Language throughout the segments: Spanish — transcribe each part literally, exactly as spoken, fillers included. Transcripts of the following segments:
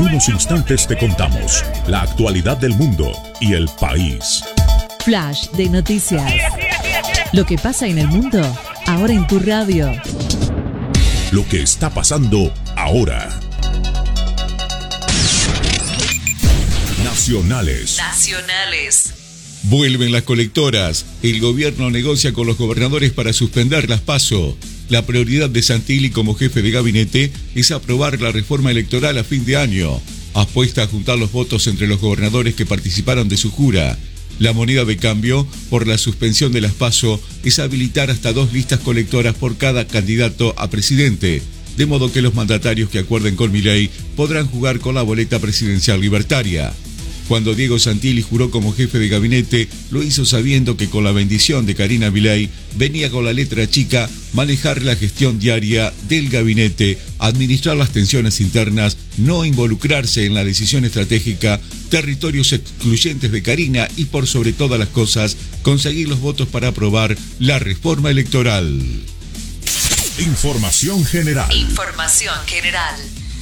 unos instantes te contamos la actualidad del mundo y el país. Flash de noticias. Lo que pasa en el mundo, ahora en tu radio. Lo que está pasando ahora. Nacionales. Nacionales. Vuelven las colectoras. El gobierno negocia con los gobernadores para suspender las PASO. La prioridad de Santilli como jefe de gabinete es aprobar la reforma electoral a fin de año. Apuesta a juntar los votos entre los gobernadores que participaron de su jura. La moneda de cambio por la suspensión de las PASO es habilitar hasta dos listas colectoras por cada candidato a presidente, de modo que los mandatarios que acuerden con Milei podrán jugar con la boleta presidencial libertaria. Cuando Diego Santilli juró como jefe de gabinete, lo hizo sabiendo que con la bendición de Karina Milei venía con la letra chica manejar la gestión diaria del gabinete, administrar las tensiones internas, no involucrarse en la decisión estratégica, territorios excluyentes de Karina y por sobre todas las cosas, conseguir los votos para aprobar la reforma electoral. Información general. Información general.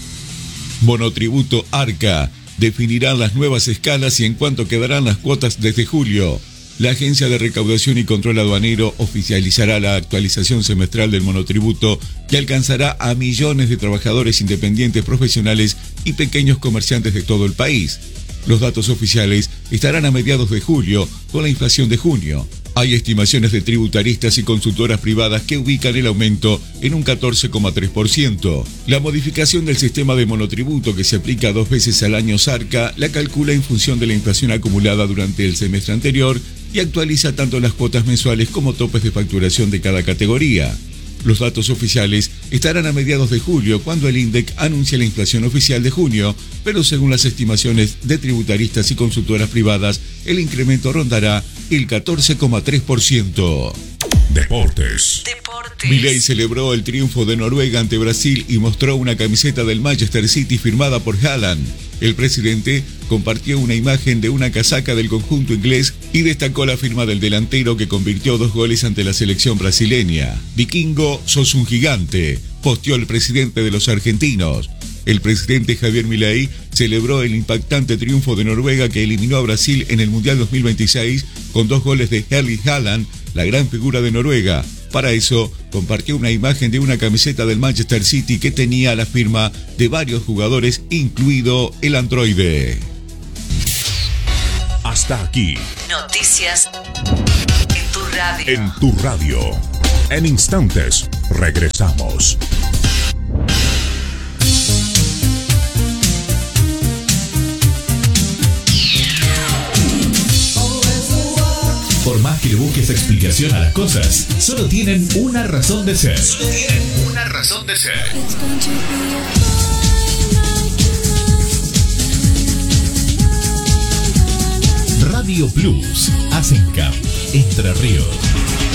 Monotributo Arca. Definirán las nuevas escalas y en cuánto quedarán las cuotas desde julio. La Agencia de Recaudación y Control Aduanero oficializará la actualización semestral del monotributo que alcanzará a millones de trabajadores independientes, profesionales y pequeños comerciantes de todo el país. Los datos oficiales estarán a mediados de julio con la inflación de junio. Hay estimaciones de tributaristas y consultoras privadas que ubican el aumento en un catorce coma tres por ciento. La modificación del sistema de monotributo que se aplica dos veces al año Sarca la calcula en función de la inflación acumulada durante el semestre anterior y actualiza tanto las cuotas mensuales como topes de facturación de cada categoría. Los datos oficiales estarán a mediados de julio, cuando el INDEC anuncia la inflación oficial de junio, pero según las estimaciones de tributaristas y consultoras privadas, el incremento rondará el catorce coma tres por ciento. Deportes. Deportes. Milei celebró el triunfo de Noruega ante Brasil y mostró una camiseta del Manchester City firmada por Haaland. El presidente compartió una imagen de una casaca del conjunto inglés y destacó la firma del delantero que convirtió dos goles ante la selección brasileña. Vikingo, sos un gigante, posteó el presidente de los argentinos. El presidente Javier Milei celebró el impactante triunfo de Noruega que eliminó a Brasil en el Mundial dos mil veintiséis con dos goles de Erling Haaland, la gran figura de Noruega. Para eso, compartió una imagen de una camiseta del Manchester City que tenía la firma de varios jugadores, incluido el androide. Hasta aquí. Noticias en tu radio. En tu radio. En instantes, regresamos. Por más que le busques explicación a las cosas, solo tienen una razón de ser. Solo tienen una razón de ser. Radio Plus, Asencamp, Entre Ríos.